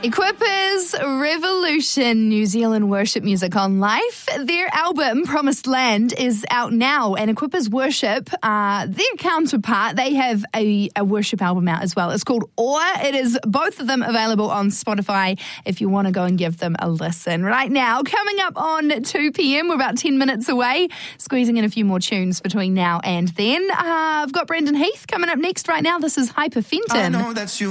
Equippers Revolution, New Zealand worship music on Life. Their album, Promised Land, is out now, and Equippers Worship, their counterpart, they have a worship album out as well. It's called Awe. It is both of them available on Spotify if you want to go and give them a listen. Right now, coming up on 2 p.m, we're about 10 minutes away, squeezing in a few more tunes between now and then. I've got Brendan Heath coming up next right now. This is Hyperfenton. I know that's you.